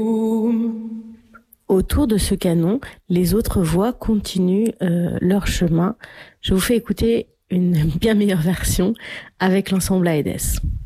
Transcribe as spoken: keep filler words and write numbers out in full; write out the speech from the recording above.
Autour de ce canon, les autres voix continuent euh, leur chemin. Je vous fais écouter une bien meilleure version avec l'ensemble Aedes.